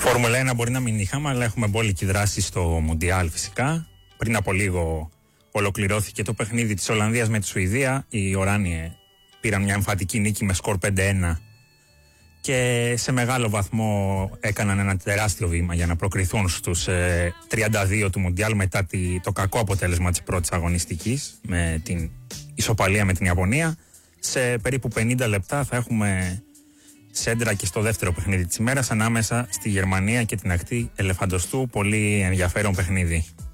Φόρμουλα 1 μπορεί να μην είχαμε, αλλά έχουμε μπόλικη δράση στο Μουντιάλ φυσικά. Πριν από λίγο ολοκληρώθηκε το παιχνίδι της Ολλανδίας με τη Σουηδία. Οι Οράνιε πήραν μια εμφατική νίκη με σκορ 5-1 και σε μεγάλο βαθμό έκαναν ένα τεράστιο βήμα για να προκριθούν στους 32 του Μουντιάλ μετά το κακό αποτέλεσμα της πρώτης αγωνιστικής με την ισοπαλία με την Ιαπωνία. Σε περίπου 50 λεπτά θα έχουμε σέντρα και στο δεύτερο παιχνίδι της ημέρας ανάμεσα στη Γερμανία και την ακτή Ελεφαντοστού. Πολύ ενδιαφέρον παιχνίδι.